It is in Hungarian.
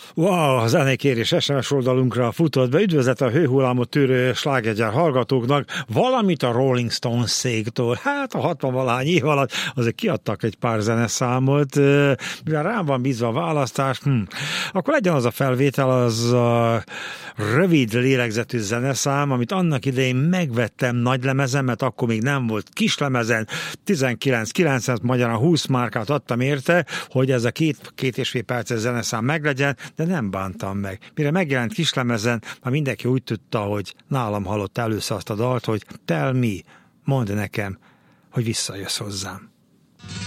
Wow, a zenékérés SMS oldalunkra futott be. Üdvözlet a hőhullámot tűrő slágergyár hallgatóknak, valamit a Rolling Stones széktől. Hát a 60-valahány év alatt azért kiadtak egy pár zeneszámot, mivel rám van bízva a választás, akkor legyen az a felvétel, az a rövid lélegzetű zeneszám, amit annak idején megvettem nagylemezen, mert akkor még nem volt kislemezen, 19,900, magyarán 20 márkát adtam érte, hogy ez a két és fél perces zeneszám meglegyen, de nem bántam meg. Mire megjelent kislemezen, már mindenki úgy tudta, hogy nálam hallotta először azt a dalt, hogy tell me, mondd nekem, hogy visszajössz hozzám.